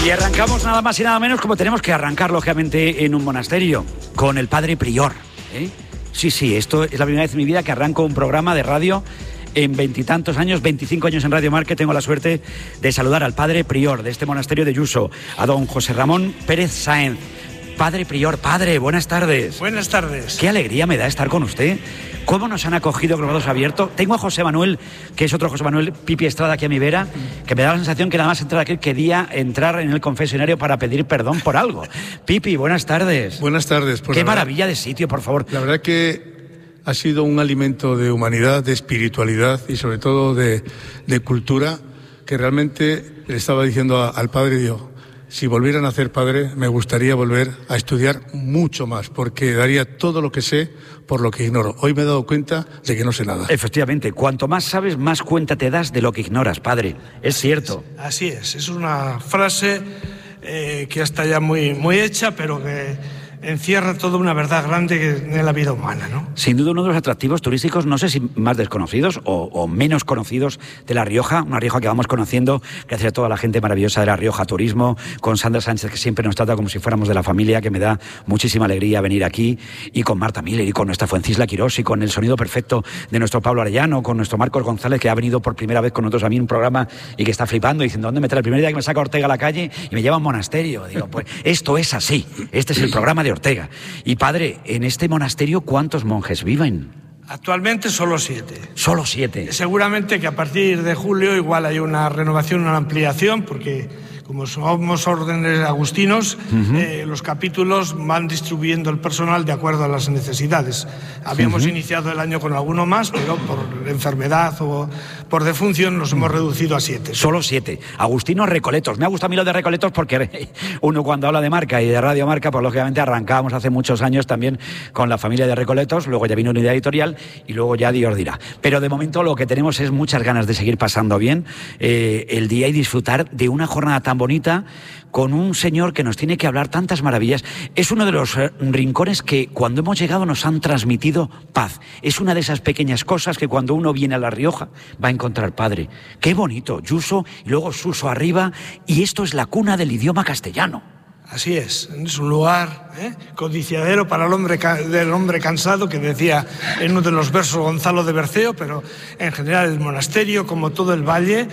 Y arrancamos nada más y nada menos como tenemos que arrancar, lógicamente, en un monasterio, con el Padre Prior. Sí, esto es la primera vez en mi vida que arranco un programa de radio en 20 y tantos años, 25 años en Radio Marca. Tengo la suerte de saludar al Padre Prior de este monasterio de Yuso, a don José Ramón Pérez Sáenz. Padre Prior, padre, buenas tardes. Buenas tardes. Qué alegría me da estar con usted. ¿Cómo nos han acogido con los brazos abiertos? Tengo a José Manuel, que es otro José Manuel Pipi Estrada aquí a mi vera, que me da la sensación que nada más entrar aquí quería entrar en el confesionario para pedir perdón por algo. Pipi, buenas tardes. Buenas tardes. Qué maravilla de sitio, por favor. La verdad que ha sido un alimento de humanidad, de espiritualidad y sobre todo de cultura, que realmente le estaba diciendo al padre, digo, si volvieran a ser padre, me gustaría volver a estudiar mucho más, porque daría todo lo que sé por lo que ignoro. Hoy me he dado cuenta de que no sé nada. Efectivamente, cuanto más sabes, más cuenta te das de lo que ignoras, padre. Es cierto. Así es una frase que está ya muy hecha, pero que encierra toda una verdad grande en la vida humana, ¿no? Sin duda uno de los atractivos turísticos, no sé si más desconocidos o menos conocidos de La Rioja, una Rioja que vamos conociendo gracias a toda la gente maravillosa de La Rioja Turismo, con Sandra Sánchez, que siempre nos trata como si fuéramos de la familia, que me da muchísima alegría venir aquí, y con Marta Miller, y con nuestra Fuencisla Quirós, y con el sonido perfecto de nuestro Pablo Arellano, con nuestro Marcos González, que ha venido por primera vez con nosotros a mí en un programa y que está flipando, diciendo, ¿dónde me trae? El primer día que me saca Ortega a la calle y me lleva a un monasterio. Digo, pues esto es así, este es el programa de Ortega. Y padre, en este monasterio, ¿cuántos monjes viven? Actualmente solo 7. Solo 7. Seguramente que a partir de julio igual hay una renovación, una ampliación, porque como somos órdenes agustinos, los capítulos van distribuyendo el personal de acuerdo a las necesidades. Habíamos iniciado el año con alguno más, pero por enfermedad o por defunción nos hemos reducido a 7. Solo 7. Agustinos Recoletos. Me ha gustado a mí lo de Recoletos porque uno cuando habla de Marca y de Radio Marca, pues lógicamente arrancábamos hace muchos años también con la familia de Recoletos, luego ya vino una idea editorial y luego ya Dios dirá. Pero de momento lo que tenemos es muchas ganas de seguir pasando bien el día y disfrutar de una jornada tan bonita con un señor que nos tiene que hablar tantas maravillas. Es uno de los rincones que cuando hemos llegado nos han transmitido paz. Es una de esas pequeñas cosas que cuando uno viene a La Rioja va a encontrar, padre. Qué bonito, Yuso y luego Suso arriba, y esto es la cuna del idioma castellano. Así es un lugar codiciadero para el hombre cansado, que decía en uno de los versos Gonzalo de Berceo, pero en general el monasterio, como todo el valle,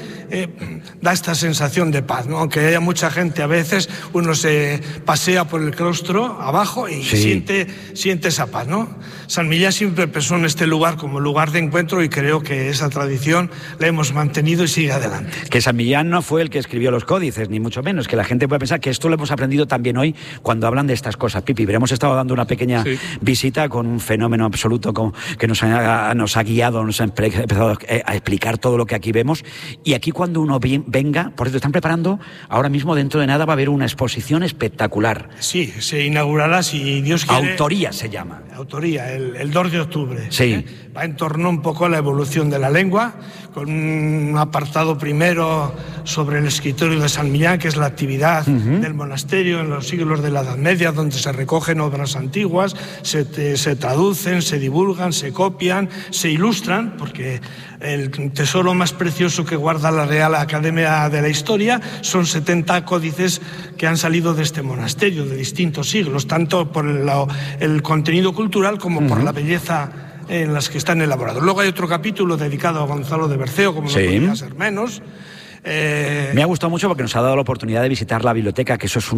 da esta sensación de paz, ¿no? Aunque haya mucha gente, a veces uno se pasea por el claustro abajo y siente esa paz, ¿no? San Millán siempre pensó en este lugar como lugar de encuentro y creo que esa tradición la hemos mantenido y sigue adelante. Que San Millán no fue el que escribió los códices, ni mucho menos, que la gente puede pensar que esto lo hemos aprendido también hoy cuando hablan de estas cosas. Pipi, pero hemos estado dando una pequeña visita con un fenómeno absoluto que nos ha guiado, nos ha empezado a explicar todo lo que aquí vemos. Y aquí cuando uno venga, por cierto, están preparando, ahora mismo dentro de nada va a haber una exposición espectacular. Sí, se inaugurará, si Dios quiere. Autoría se llama. Autoría, el 2 de octubre. Sí. Va en torno un poco a la evolución de la lengua, con un apartado primero sobre el escritorio de San Millán, que es la actividad del monasterio en los siglos de la Edad Media, donde se recogen obras antiguas, se traducen, se divulgan, se copian, se ilustran, porque el tesoro más precioso que guarda la Real Academia de la Historia son 70 códices que han salido de este monasterio de distintos siglos, tanto por el contenido cultural como por la belleza en las que están elaborados. Luego hay otro capítulo dedicado a Gonzalo de Berceo, como no podía ser menos. Me ha gustado mucho porque nos ha dado la oportunidad de visitar la biblioteca, que eso es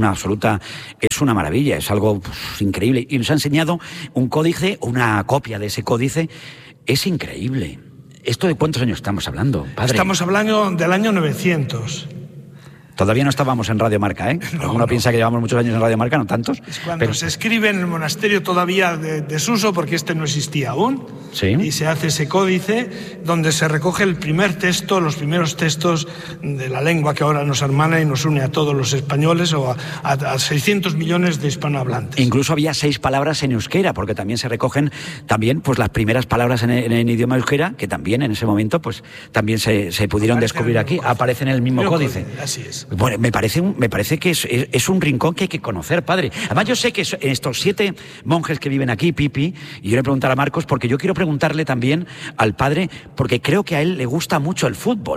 una maravilla, es algo increíble. Y nos ha enseñado un códice, una copia de ese códice. Es increíble. ¿Esto de cuántos años estamos hablando, padre? Estamos hablando del año 900. Todavía no estábamos en Radio Marca, ¿eh? Uno piensa que llevamos muchos años en Radio Marca, no tantos. Es cuando se escribe en el monasterio todavía de Suso, porque este no existía aún. Sí. Y se hace ese códice donde se recoge el primer texto, los primeros textos de la lengua que ahora nos hermana y nos une a todos los españoles o a 600 millones de hispanohablantes. Incluso había 6 palabras en euskera, porque también se recogen pues las primeras palabras en el idioma euskera, que también en ese momento pues también se pudieron descubrir aquí. Aparecen en el mismo códice. Así es. Bueno, me parece que es un rincón que hay que conocer, padre. Además, yo sé que estos 7 monjes que viven aquí, Pipi, y yo le voy a preguntar a Marcos, porque yo quiero preguntarle también al padre, porque creo que a él le gusta mucho el fútbol.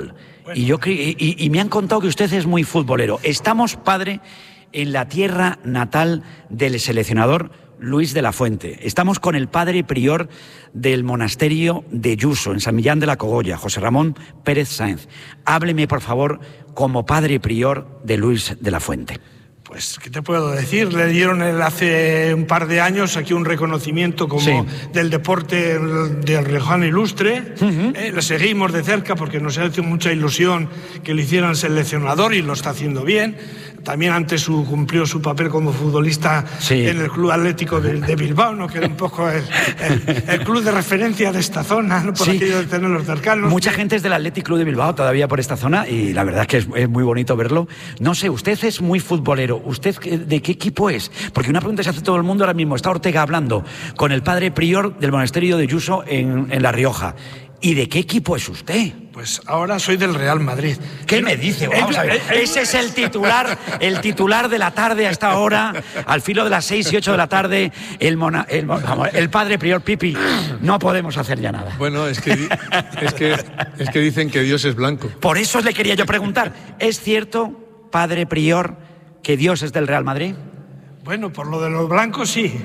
Bueno. Y me han contado que usted es muy futbolero. Estamos, padre, en la tierra natal del seleccionador Luis de la Fuente. Estamos con el padre prior del monasterio de Yuso, en San Millán de la Cogolla, José Ramón Pérez Sáenz. Hábleme, por favor, como padre prior de Luis de la Fuente. Pues, ¿qué te puedo decir? Le dieron hace un par de años aquí un reconocimiento como del deporte del riojano ilustre. Le seguimos de cerca porque nos ha hecho mucha ilusión que le hicieran seleccionador y lo está haciendo bien. También antes cumplió su papel como futbolista en el Club Atlético de Bilbao, ¿no? Que era un poco el club de referencia de esta zona, ¿no? Por aquello de tenerlos cercanos. Mucha gente es del Athletic Club de Bilbao todavía por esta zona y la verdad es que es muy bonito verlo. No sé, usted es muy futbolero. ¿Usted de qué equipo es? Porque una pregunta se hace todo el mundo ahora mismo. Está Ortega hablando con el padre prior del monasterio de Yuso en La Rioja. ¿Y de qué equipo es usted? Pues ahora soy del Real Madrid. ¿Qué me dice? Vamos a ver. Ese es el titular de la tarde a esta hora, al filo de las 6 y 8 de la tarde, el padre prior Pipi. No podemos hacer ya nada. Bueno, es que dicen que Dios es blanco. Por eso le quería yo preguntar. ¿Es cierto, padre prior, que Dios es del Real Madrid? Bueno, por lo de los blancos sí.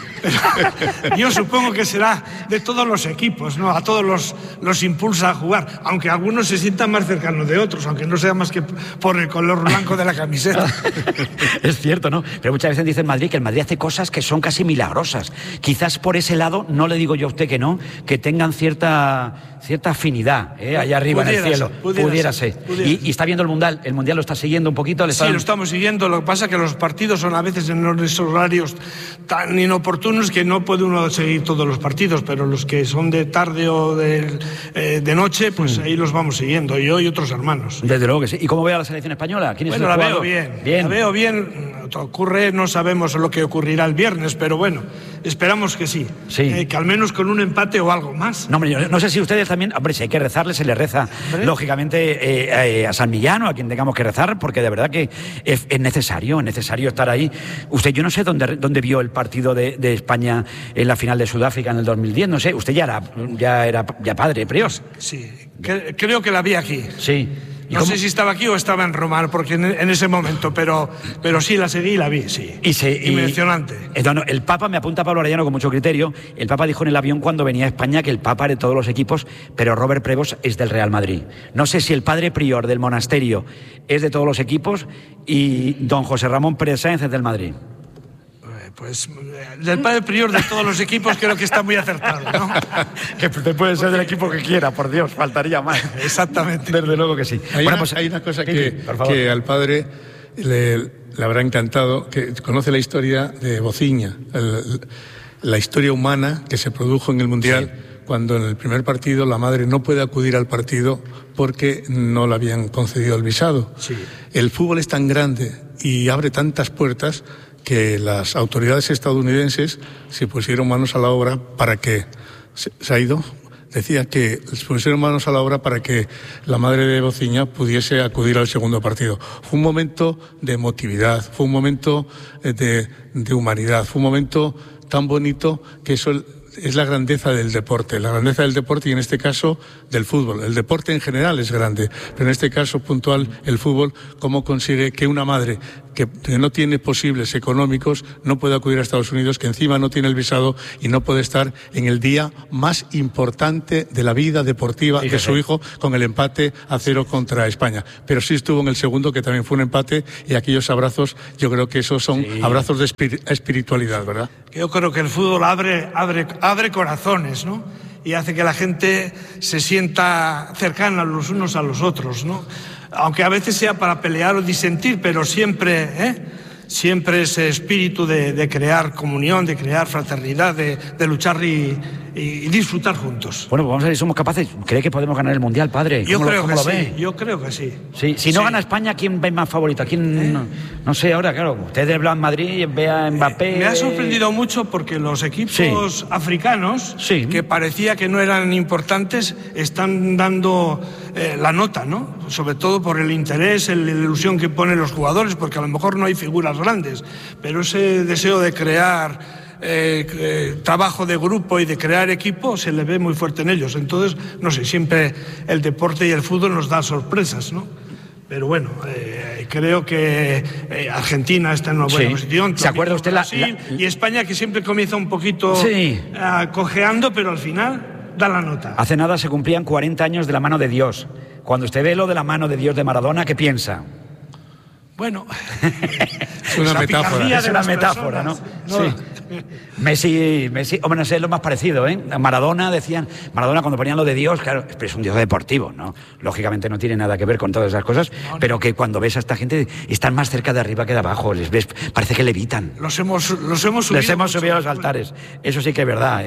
Pero yo supongo que será de todos los equipos, ¿no? A todos los impulsa a jugar, aunque algunos se sientan más cercanos de otros, aunque no sea más que por el color blanco de la camiseta. Es cierto, ¿no? Pero muchas veces dicen Madrid que el Madrid hace cosas que son casi milagrosas. Quizás por ese lado, no le digo yo a usted que no, que tengan cierta afinidad, allá arriba en el cielo. Pudiera ser. Y está viendo el Mundial lo está siguiendo un poquito. Sí, lo estamos siguiendo. Lo que pasa es que los partidos son a veces en esos horarios tan inoportunos que no puede uno seguir todos los partidos, pero los que son de tarde o de noche, pues ahí los vamos siguiendo, yo y otros hermanos. Desde luego que sí. ¿Y cómo ve a la selección española? ¿Quién es el jugador? La veo bien. Ocurre, no sabemos lo que ocurrirá el viernes, pero bueno, esperamos que sí. Que al menos con un empate o algo más. No, hombre, yo no sé si ustedes también, hombre, si hay que rezarle, se le reza, lógicamente, a San Millán o a quien tengamos que rezar, porque de verdad que es necesario estar ahí. Usted, yo no sé dónde vio el partido de España en la final de Sudáfrica en el 2010, no sé, usted ya era padre prior. Sí, creo que la vi aquí. Sí. No sé si estaba aquí o estaba en Roma, porque en ese momento, pero sí la seguí y la vi, sí. Impresionante. El Papa, me apunta Pablo Arellano con mucho criterio, el Papa dijo en el avión cuando venía a España que el Papa era de todos los equipos, pero Robert Prevost es del Real Madrid. No sé si el padre prior del monasterio es de todos los equipos y don José Ramón Pérez Sáenz es del Madrid. Pues del padre prior de todos los equipos creo que está muy acertado, ¿no? Que usted puede ser del equipo que quiera, por Dios, faltaría más. Exactamente. Desde luego que sí. Hay una cosa que al padre le habrá encantado, que conoce la historia de Bociña, la historia humana que se produjo en el Mundial, cuando en el primer partido la madre no puede acudir al partido porque no le habían concedido el visado. Sí. El fútbol es tan grande y abre tantas puertas que las autoridades estadounidenses se pusieron manos a la obra para que... ¿Se ha ido? Decía que se pusieron manos a la obra para que la madre de Bociña pudiese acudir al segundo partido. Fue un momento de emotividad, fue un momento de humanidad, fue un momento tan bonito que eso es la grandeza del deporte y en este caso del fútbol. El deporte en general es grande, pero en este caso puntual el fútbol, cómo consigue que una madre que no tiene posibles económicos no puede acudir a Estados Unidos, que encima no tiene el visado y no puede estar en el día más importante de la vida deportiva de su hijo, con el empate a 0 contra España. Pero sí estuvo en el segundo, que también fue un empate, y aquellos abrazos, yo creo que esos son abrazos de espiritualidad, ¿verdad? Yo creo que el fútbol abre corazones, ¿no? Y hace que la gente se sienta cercana los unos a los otros, ¿no? Aunque a veces sea para pelear o disentir, pero siempre ese espíritu de crear comunión, de crear fraternidad, de luchar y disfrutar juntos. Bueno, pues vamos a ver si somos capaces. ¿Cree que podemos ganar el Mundial, padre? Yo creo que sí. Yo creo que sí. Si no gana España, ¿quién ve más favorito? ¿Quién? No sé, ahora, claro. Usted habla en Madrid, ve a Mbappé. Me ha sorprendido mucho porque los equipos africanos, que parecía que no eran importantes, están dando la nota, ¿no? Sobre todo por el interés, la ilusión que ponen los jugadores, porque a lo mejor no hay figuras grandes, pero ese deseo de crear trabajo de grupo y de crear equipo, se le ve muy fuerte en ellos. Entonces, no sé, siempre el deporte y el fútbol nos da sorpresas, ¿no? Pero bueno, creo que Argentina está en una buena posición. ¿Se acuerda usted Brasil, y España, que siempre comienza un poquito cojeando, pero al final da la nota. Hace nada se cumplían 40 años de la mano de Dios. Cuando usted ve lo de la mano de Dios de Maradona, ¿qué piensa? Bueno, es una metáfora. Es una metáfora, ¿no? Sí. Messi, hombre, no sé, es lo más parecido, ¿eh? Maradona cuando ponían lo de Dios, claro, es un dios deportivo, ¿no? Lógicamente no tiene nada que ver con todas esas cosas, pero que cuando ves a esta gente, están más cerca de arriba que de abajo, les ves, parece que levitan. Los hemos subido. Les hemos subido a los altares. Eso sí que es verdad.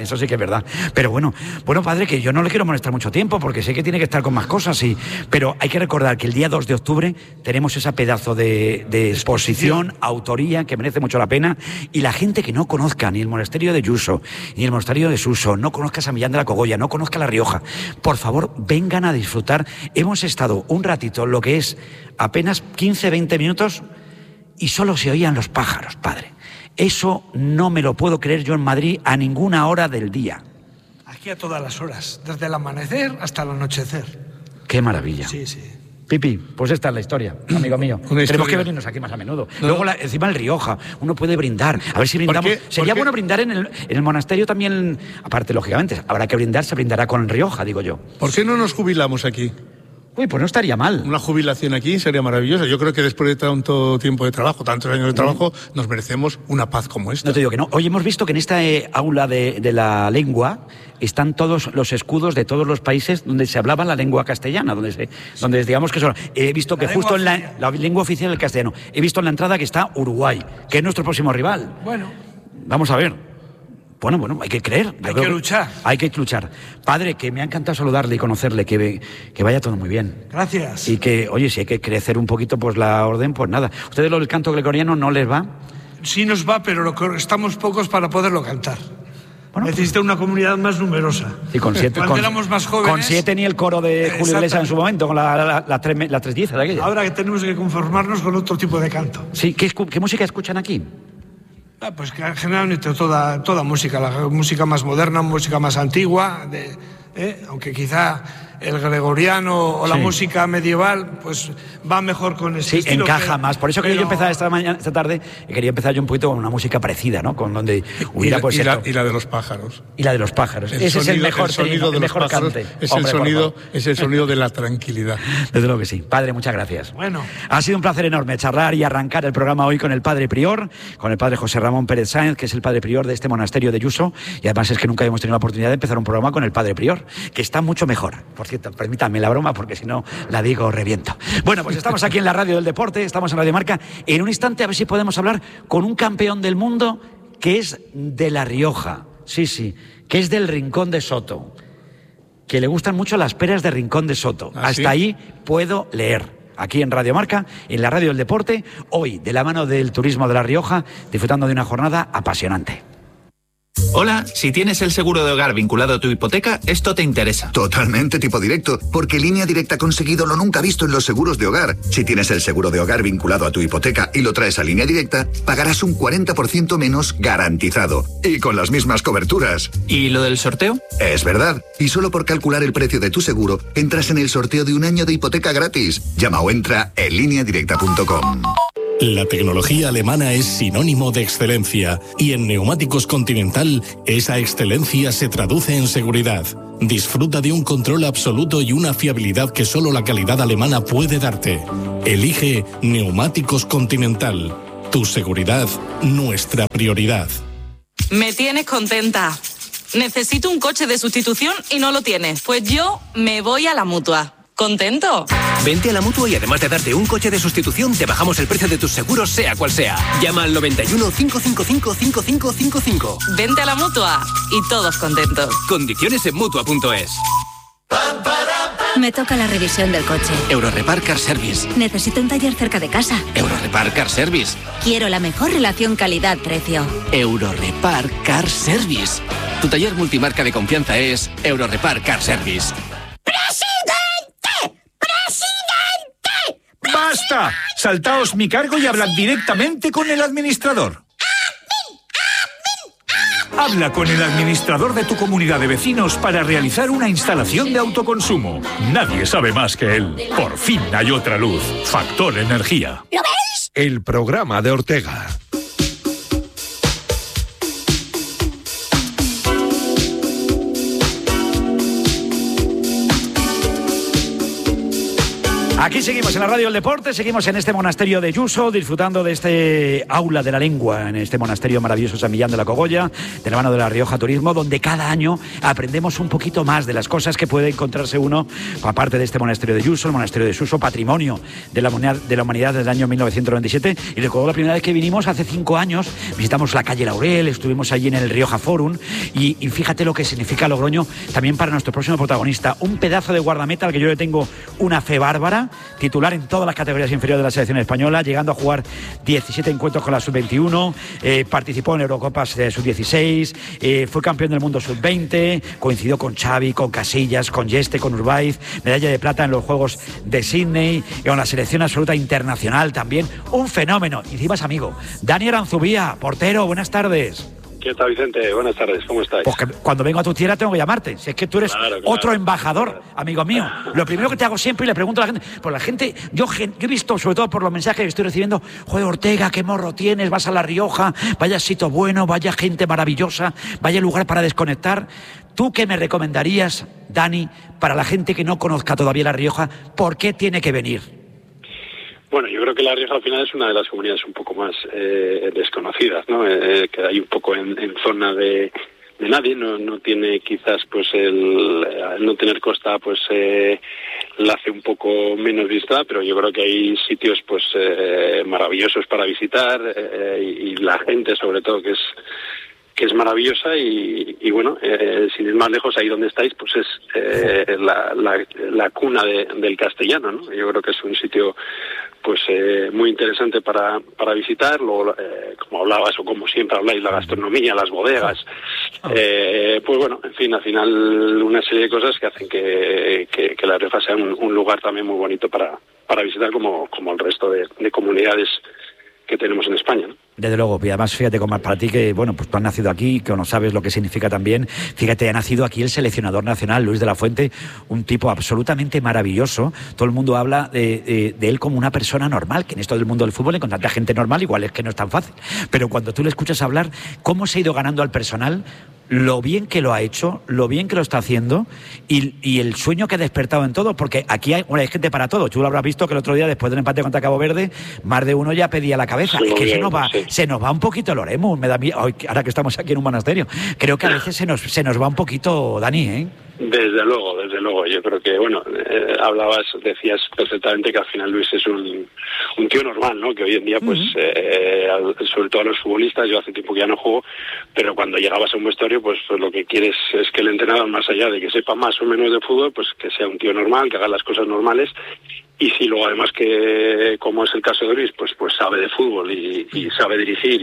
Pero bueno, padre, que yo no le quiero molestar mucho tiempo, porque sé que tiene que estar con más cosas, pero hay que recordar que el día 2 de octubre tenemos ese pedazo de exposición, autoría, que merece mucho la pena, y la gente que no conozca ni el monasterio de Yuso, ni el monasterio de Suso, no conozca San Millán de la Cogolla, no conozca La Rioja, por favor, vengan a disfrutar. Hemos estado un ratito, lo que es apenas 15-20 minutos, y solo se oían los pájaros, padre. Eso no me lo puedo creer yo en Madrid a ninguna hora del día. Aquí a todas las horas, desde el amanecer hasta el anochecer. Qué maravilla. Sí. Pipi, pues esta es la historia, amigo mío. Tenemos que venirnos aquí más a menudo. No. Luego, encima el Rioja, uno puede brindar. A ver si brindamos. Sería bueno brindar en el monasterio también. Aparte, lógicamente, habrá que brindar, se brindará con el Rioja, digo yo. ¿Por qué no nos jubilamos aquí? Uy, pues no estaría mal. Una jubilación aquí sería maravillosa. Yo creo que después de tanto tiempo de trabajo, tantos años de trabajo, nos merecemos una paz como esta. No te digo que no. Hoy hemos visto que en esta aula de la lengua están todos los escudos de todos los países donde se hablaba la lengua castellana, donde digamos que son. He visto que justo en la lengua oficial del castellano, he visto en la entrada que está Uruguay, que es nuestro próximo rival. Bueno. Vamos a ver. Bueno, hay que creer. Hay que luchar. Hay que luchar. Padre, que me ha encantado saludarle y conocerle, que vaya todo muy bien. Gracias. Y que, oye, si hay que crecer un poquito pues la orden, pues nada. ¿Ustedes lo del canto gregoriano no les va? Sí nos va, pero estamos pocos para poderlo cantar. Bueno, necesita una comunidad más numerosa. Y con 7 Cuando éramos más jóvenes. Con 7 ni el coro de Julio Iglesias en su momento, con la 310 de aquella. Ahora que tenemos que conformarnos con otro tipo de canto. Sí, ¿qué música escuchan aquí? Pues que generalmente toda música, la música más moderna, música más antigua, aunque quizá el gregoriano o la música medieval pues va mejor con ese estilo. Sí, encaja más. Por eso quería yo empezar esta tarde, quería empezar yo un poquito con una música parecida, ¿no? Con donde hubiera y la de los pájaros. Y la de los pájaros. Ese es el mejor sonido de los pájaros. Es el sonido de la tranquilidad. Desde luego que sí. Padre, muchas gracias. Bueno. Ha sido un placer enorme charlar y arrancar el programa hoy con el Padre Prior, con el Padre José Ramón Pérez Sáenz, que es el Padre Prior de este monasterio de Yuso, y además es que nunca habíamos tenido la oportunidad de empezar un programa con el Padre Prior, que está mucho mejor. Por cierto, permítanme la broma, porque si no la digo reviento. Bueno, pues estamos aquí en la Radio del Deporte, estamos en Radio Marca. En un instante a ver si podemos hablar con un campeón del mundo que es de La Rioja, sí, que es del Rincón de Soto, que le gustan mucho las peras de Rincón de Soto. Hasta ahí puedo leer. Aquí en Radio Marca, en la Radio del Deporte, hoy de la mano del turismo de La Rioja, disfrutando de una jornada apasionante. Hola, si tienes el seguro de hogar vinculado a tu hipoteca, esto te interesa. Totalmente tipo directo, porque Línea Directa ha conseguido lo nunca visto en los seguros de hogar. Si tienes el seguro de hogar vinculado a tu hipoteca y lo traes a Línea Directa, pagarás un 40% menos garantizado. Y con las mismas coberturas. ¿Y lo del sorteo? Es verdad. Y solo por calcular el precio de tu seguro, entras en el sorteo de un año de hipoteca gratis. Llama o entra en lineadirecta.com. La tecnología alemana es sinónimo de excelencia y en Neumáticos Continental esa excelencia se traduce en seguridad. Disfruta de un control absoluto y una fiabilidad que solo la calidad alemana puede darte. Elige Neumáticos Continental. Tu seguridad, nuestra prioridad. Me tienes contenta. Necesito un coche de sustitución y no lo tienes. Pues yo me voy a la Mutua. ¿Contento? Vente a la Mutua y además de darte un coche de sustitución, te bajamos el precio de tus seguros, sea cual sea. Llama al 91 555 5555. Vente a la Mutua y todos contentos. Condiciones en Mutua.es. Me toca la revisión del coche. Eurorepar Car Service. Necesito un taller cerca de casa. Eurorepar Car Service. Quiero la mejor relación calidad-precio. Eurorepar Car Service. Tu taller multimarca de confianza es Eurorepar Car Service. ¡Basta! Saltaos mi cargo y hablad directamente con el administrador. Habla con el administrador de tu comunidad de vecinos para realizar una instalación de autoconsumo. Nadie sabe más que él. Por fin hay otra luz. Factor Energía. ¿Lo veis? El programa de Ortega. Aquí seguimos en la Radio del Deporte, seguimos en este monasterio de Yuso, disfrutando de este aula de la lengua, en este monasterio maravilloso San Millán de la Cogolla, de la mano de La Rioja Turismo, donde cada año aprendemos un poquito más de las cosas que puede encontrarse uno, aparte de este monasterio de Yuso, el monasterio de Suso, patrimonio de la humanidad desde el año 1997. Y recuerdo la primera vez que vinimos, hace 5 años, visitamos la calle Laurel, estuvimos allí en el Rioja Forum, y fíjate lo que significa Logroño también para nuestro próximo protagonista. Un pedazo de guardameta al que yo le tengo una fe bárbara, titular en todas las categorías inferiores de la selección española, llegando a jugar 17 encuentros con la sub-21, participó en Eurocopas sub-16, fue campeón del mundo sub-20, coincidió con Xavi, con Casillas, con Yeste, con Urbaiz, medalla de plata en los Juegos de Sydney, con la selección absoluta internacional también, un fenómeno, y encima es amigo. Dani Aranzubía, portero, buenas tardes. ¿Qué tal, Vicente? Buenas tardes, ¿cómo estáis? Porque cuando vengo a tu tierra tengo que llamarte. Si es que tú eres otro embajador, amigo mío. Lo primero que te hago siempre y le pregunto a la gente, pues la gente, yo he visto, sobre todo por los mensajes que estoy recibiendo, joder, Ortega, qué morro tienes, vas a La Rioja, vaya sitio bueno, vaya gente maravillosa, vaya lugar para desconectar. ¿Tú qué me recomendarías, Dani, para la gente que no conozca todavía La Rioja, por qué tiene que venir? Bueno, yo creo que La Rioja al final es una de las comunidades un poco más desconocidas, ¿no? Que hay un poco en zona de nadie, no tiene quizás pues al no tener costa pues la hace un poco menos vista, pero yo creo que hay sitios pues maravillosos para visitar y la gente sobre todo que es maravillosa y bueno, sin ir más lejos, ahí donde estáis, pues es la cuna del castellano, ¿no? Yo creo que es un sitio pues muy interesante para visitar. Luego, como hablabas o como siempre habláis, la gastronomía, las bodegas, pues bueno, en fin, al final una serie de cosas que hacen que La Rioja sea un lugar también muy bonito para visitar como el resto de comunidades que tenemos en España, ¿no? Desde luego, y además fíjate cómo para ti que, bueno, pues tú has nacido aquí, que no sabes lo que significa también, fíjate, ha nacido aquí el seleccionador nacional, Luis de la Fuente, un tipo absolutamente maravilloso, todo el mundo habla de él como una persona normal, que en esto del mundo del fútbol, con tanta gente normal, igual es que no es tan fácil, pero cuando tú le escuchas hablar, cómo se ha ido ganando al personal, lo bien que lo ha hecho, lo bien que lo está haciendo y el sueño que ha despertado en todo, porque aquí hay gente para todo. Tú lo habrás visto que el otro día, después del empate contra Cabo Verde, más de uno ya pedía la cabeza. Sí, es que bien, se nos va un poquito el Oremus, me da miedo, ahora que estamos aquí en un monasterio. Creo que a veces se nos va un poquito, Dani, ¿eh? Desde luego. Yo creo que, bueno, decías perfectamente que al final Luis es un tío normal, ¿no? Que hoy en día, pues, sobre todo a los futbolistas, yo hace tiempo que ya no juego, pero cuando llegabas a un vestuario, pues lo que quieres es que el entrenador, más allá de que sepa más o menos de fútbol, pues que sea un tío normal, que haga las cosas normales. Y si luego además que, como es el caso de Luis, pues sabe de fútbol y sabe dirigir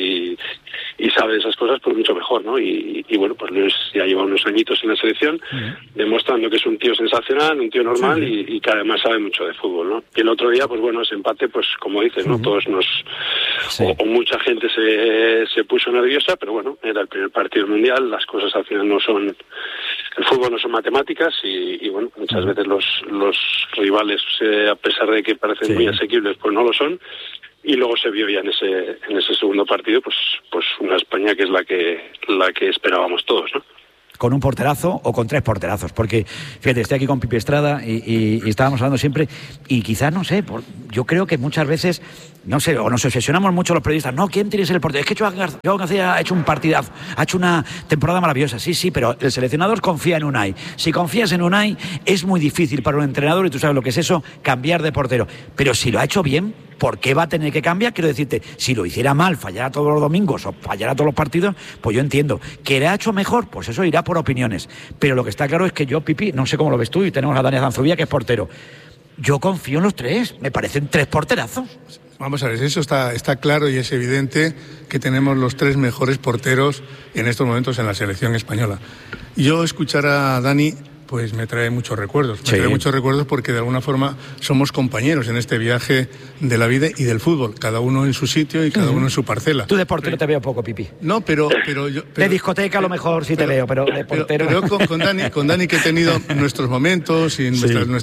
y sabe de esas cosas, pues mucho mejor, ¿no? Y bueno, pues Luis ya lleva unos añitos en la selección, demostrando que es un tío sensacional, un tío normal y que además sabe mucho de fútbol, ¿no? Y el otro día, pues bueno, ese empate, pues como dices, ¿no? Todos o mucha gente se puso nerviosa, pero bueno, era el primer partido mundial, las cosas al final el fútbol no son matemáticas y bueno, muchas veces los rivales, a pesar de que parecen muy asequibles, pues no lo son. Y luego se vio ya en ese segundo partido, pues una España que es la que esperábamos todos, ¿no? Con un porterazo o con 3 porterazos, porque fíjate, estoy aquí con Pipi Estrada y estábamos hablando siempre, y quizás, no sé, yo creo que muchas veces, no sé, o nos obsesionamos mucho los periodistas, no, ¿quién tiene que ser el portero? Es que Joan García ha hecho un partidazo, ha hecho una temporada maravillosa, sí, pero el seleccionador confía en Unai. Si confías en Unai, es muy difícil para un entrenador, y tú sabes lo que es eso, cambiar de portero. Pero si lo ha hecho bien, ¿por qué va a tener que cambiar? Quiero decirte, si lo hiciera mal, fallara todos los domingos o fallara todos los partidos, pues yo entiendo. ¿Que le ha hecho mejor? Pues eso irá por opiniones. Pero lo que está claro es que yo, Pipi, no sé cómo lo ves tú, y tenemos a Dani Aranzubía, que es portero. Yo confío en los 3, me parecen 3 porterazos. Vamos a ver, eso está claro y es evidente que tenemos los 3 mejores porteros en estos momentos en la selección española. Yo escuchar a Dani, pues me trae muchos recuerdos. Sí. Me trae muchos recuerdos porque de alguna forma somos compañeros en este viaje de la vida y del fútbol, cada uno en su sitio y cada uno en su parcela. Tú de portero te veo poco, Pipi. No, pero yo... de discoteca a lo mejor sí te veo, pero de portero... Pero con Dani que he tenido nuestros momentos y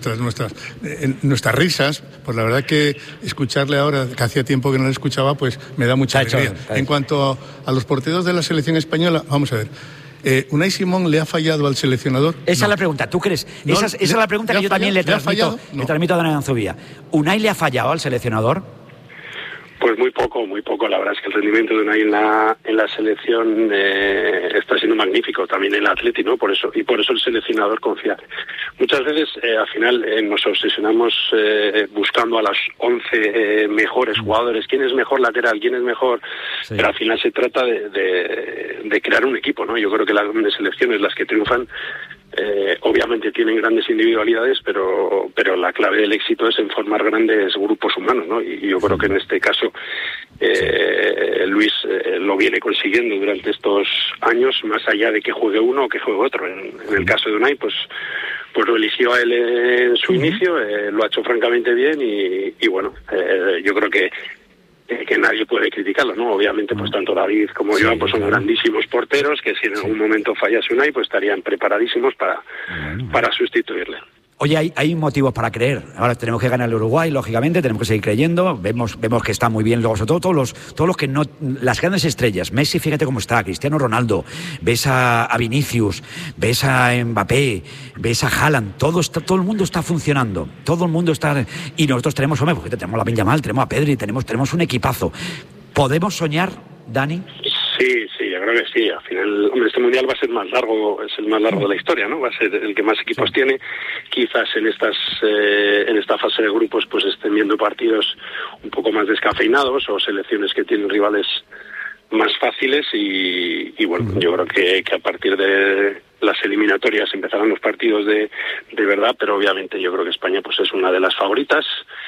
nuestras risas, pues la verdad que escucharle ahora, que hacía tiempo que no le escuchaba, pues me da mucha alegría. En cuanto a los porteros de la selección española, vamos a ver... ¿Unai Simón le ha fallado al seleccionador? Esa es la pregunta, ¿tú crees? Esa es la pregunta que yo también le transmito a Dani Anzubía. ¿Unai le ha fallado al seleccionador? Pues muy poco. La verdad es que el rendimiento de Unai en la selección está siendo magnífico, también en el Atleti, ¿no? Por eso el seleccionador confía. Muchas veces al final nos obsesionamos buscando a las 11 mejores jugadores. ¿Quién es mejor lateral? ¿Quién es mejor? Sí. Pero al final se trata de crear un equipo, ¿no? Yo creo que las grandes selecciones, las que triunfan, obviamente tienen grandes individualidades, pero la clave del éxito es en formar grandes grupos humanos, ¿no? Y yo creo que en este caso Luis lo viene consiguiendo durante estos años, más allá de que juegue uno o que juegue otro. En el caso de Unai, pues lo eligió a él en su inicio, lo ha hecho francamente bien y bueno, yo creo que nadie puede criticarlo, ¿no? Obviamente, pues tanto David como Joan pues son grandísimos porteros que si en algún momento fallase Unai, pues estarían preparadísimos para sustituirle. Oye, hay motivos para creer. Ahora tenemos que ganar el Uruguay, lógicamente, tenemos que seguir creyendo. Vemos que está muy bien. Luego, sobre todo, todos los que no... Las grandes estrellas. Messi, fíjate cómo está. Cristiano Ronaldo. Ves a Vinicius. Ves a Mbappé. Ves a Haaland. Todo el mundo está funcionando. Todo el mundo está... Y nosotros tenemos, hombre, porque tenemos a Lamine Yamal, tenemos a Pedri, tenemos un equipazo. ¿Podemos soñar, Dani? Sí, yo creo que sí. Al final, hombre, este mundial va a ser más largo, es el más largo de la historia, ¿no? Va a ser el que más equipos tiene. Quizás en esta fase de grupos pues estén viendo partidos un poco más descafeinados o selecciones que tienen rivales más fáciles y bueno, yo creo que a partir de las eliminatorias empezarán los partidos de verdad, pero obviamente yo creo que España pues es una de las favoritas.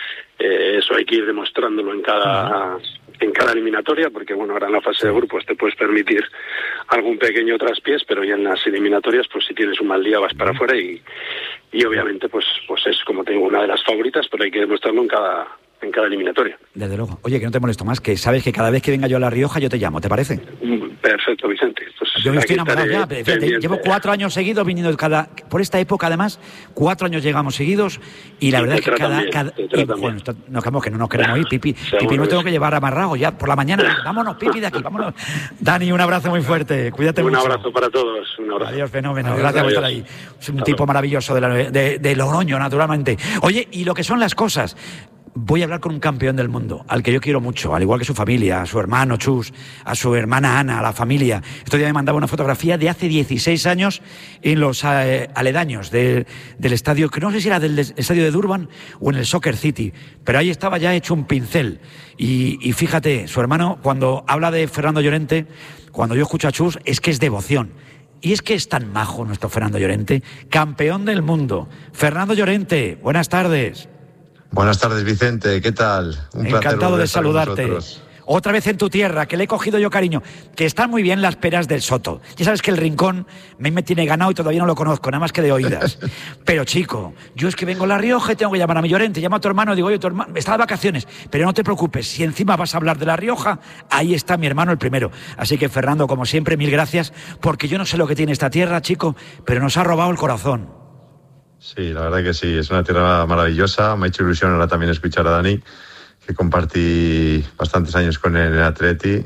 Eso hay que ir demostrándolo en cada eliminatoria, porque bueno, ahora en la fase de grupos te puedes permitir algún pequeño traspiés, pero ya en las eliminatorias pues si tienes un mal día vas para afuera y obviamente pues es, como te digo, una de las favoritas, pero hay que demostrarlo en cada eliminatoria. Desde luego. Oye, que no te molesto más, que sabes que cada vez que venga yo a La Rioja yo te llamo, ¿te parece? Perfecto, Vicente. Pues yo estoy enamorado ya, llevo 4 años seguidos viniendo por esta época además, 4 años llegamos seguidos y la verdad es que bueno, nos quedamos que no nos queremos ir, Pipi no tengo que llevar amarrado ya por la mañana, vámonos Pipi de aquí, vámonos. Dani, un abrazo muy fuerte, cuídate mucho. Un abrazo para todos, un abrazo. Adiós, fenómeno, gracias por estar ahí. Es un tipo maravilloso de Logroño, naturalmente. Oye, y lo que son las cosas. Voy a hablar con un campeón del mundo, al que yo quiero mucho, al igual que su familia, a su hermano Chus, a su hermana Ana, a la familia. Este día me mandaba una fotografía de hace 16 años en los aledaños del estadio, que no sé si era del estadio de Durban o en el Soccer City, pero ahí estaba ya hecho un pincel. Y fíjate, su hermano, cuando habla de Fernando Llorente, cuando yo escucho a Chus, es que es devoción. Y es que es tan majo nuestro Fernando Llorente, campeón del mundo. Fernando Llorente, buenas tardes. Buenas tardes, Vicente, ¿qué tal? Un placer. Encantado de saludarte. Otra vez en tu tierra, que le he cogido yo cariño. Que están muy bien las peras del Soto. Ya sabes que el Rincón me tiene ganado y todavía no lo conozco, nada más que de oídas. Pero chico, yo es que vengo a La Rioja y tengo que llamar a mi Llorente. Llamo a tu hermano y digo, oye, tu hermano está de vacaciones. Pero no te preocupes, si encima vas a hablar de La Rioja, ahí está mi hermano el primero. Así que, Fernando, como siempre, mil gracias, porque yo no sé lo que tiene esta tierra, chico, pero nos ha robado el corazón. Sí, la verdad que sí, es una tierra maravillosa. Me ha hecho ilusión ahora también escuchar a Dani, que compartí bastantes años con él en el Atleti.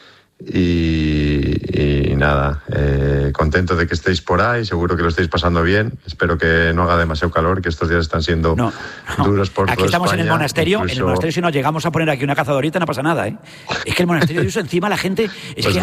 Y nada, contento de que estéis por ahí, seguro que lo estáis pasando bien. Espero que no haga demasiado calor, que estos días están siendo duros por aquí toda estamos España. En el monasterio, si nos llegamos a poner aquí una cazadorita no pasa nada, ¿eh? Es que el monasterio de Uso, encima la gente, es pues que